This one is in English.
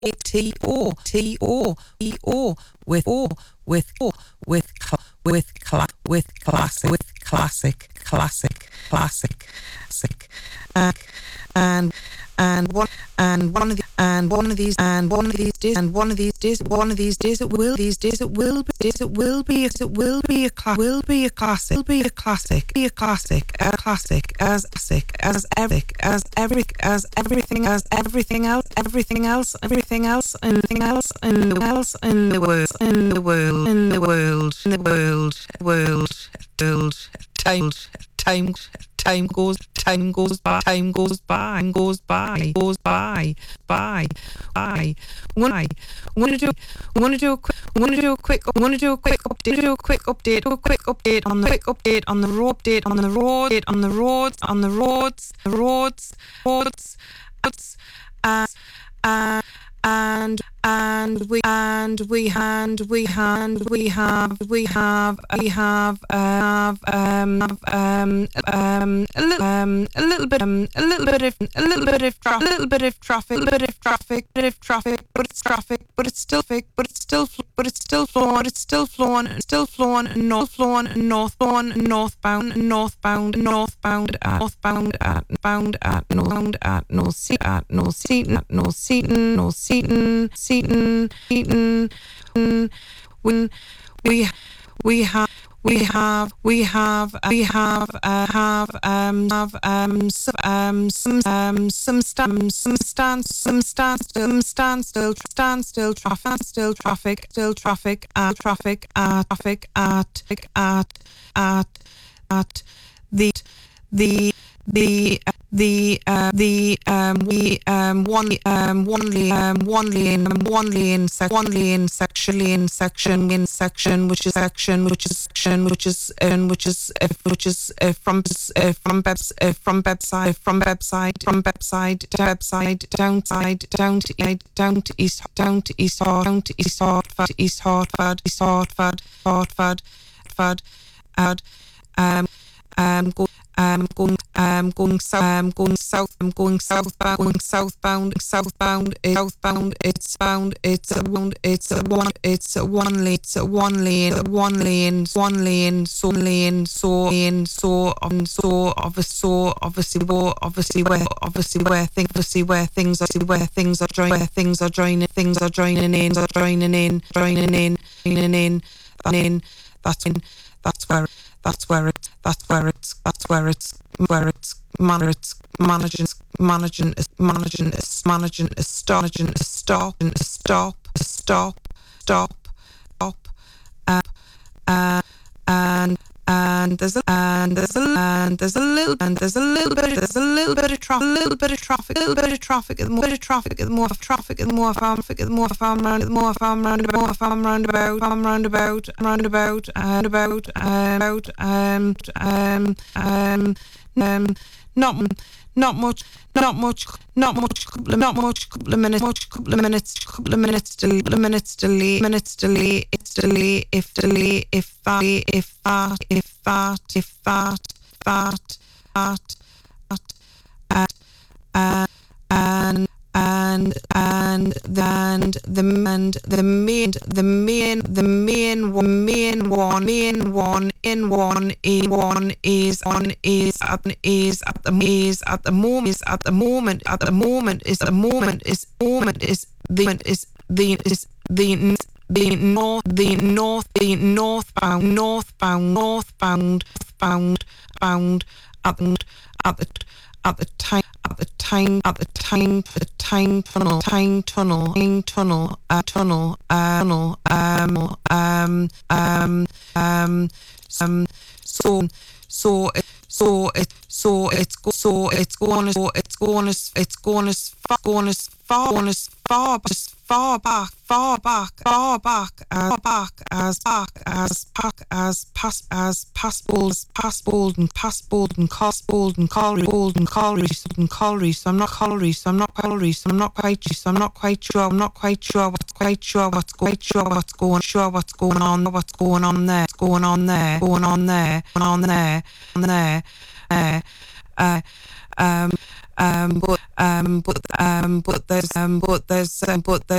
and one of these days it will be a classic as everything else in the world. Time goes by. I want to do a quick update on the roads, and we have a little bit of traffic, but it's still flowing northbound at no Seaton. We have some standstill traffic at one lane section which is from Bebbside down to East Hartford, going southbound. It's one lane. So obviously where things are joining in. That's where it's managing a stop, and there's a little bit of traffic at the more farm roundabout. Not much. Couple of minutes delay. It's delay. If the it's going as far back as Colliery. So I'm not quite sure what's going on there. but there's